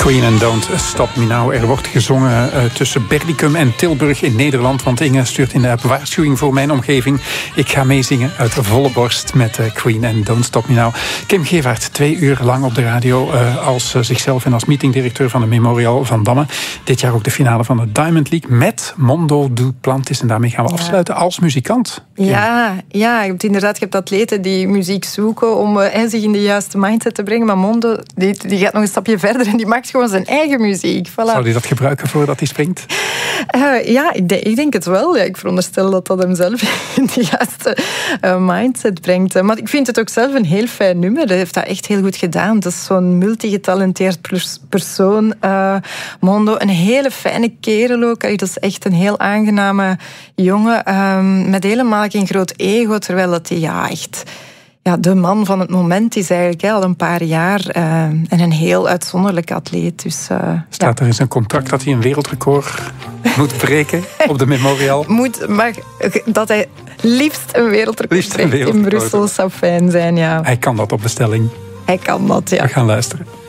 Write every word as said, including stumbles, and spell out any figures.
Queen and Don't Stop Me Now. Er wordt gezongen uh, tussen Berlicum en Tilburg in Nederland. Want Inge stuurt in de app waarschuwing voor mijn omgeving. Ik ga meezingen uit volle borst met uh, Queen and Don't Stop Me Now. Kim Gevaert, twee uur lang op de radio uh, als uh, zichzelf en als meetingdirecteur van de Memorial van Damme. Dit jaar ook de finale van de Diamond League met Mondo Duplantis. En daarmee gaan we afsluiten als muzikant. Kim. Ja, ja, je hebt inderdaad, je hebt atleten die muziek zoeken om uh, zich in de juiste mindset te brengen. Maar Mondo, die, die gaat nog een stapje verder en die maakt gewoon zijn eigen muziek. Voilà. Zou hij dat gebruiken voordat hij springt? Uh, ja, ik denk, ik denk het wel. Ja, ik veronderstel dat dat hem zelf in de juiste uh, mindset brengt. Maar ik vind het ook zelf een heel fijn nummer. Hij heeft dat echt heel goed gedaan. Dat is zo'n multigetalenteerd persoon. Uh, Mondo, een hele fijne kerel ook. Dat is echt een heel aangename jongen. Uh, met helemaal geen groot ego, terwijl dat hij ja, echt... Ja, de man van het moment is eigenlijk hè, al een paar jaar uh, en een heel uitzonderlijke atleet. Dus, uh, Staat ja. er in zijn contract dat hij een wereldrecord moet breken op de Memorial? Moet, maar dat hij liefst een wereldrecord liefst een breekt in Brussel zou fijn zijn, ja. Hij kan dat op bestelling. Hij kan dat, ja. We gaan luisteren.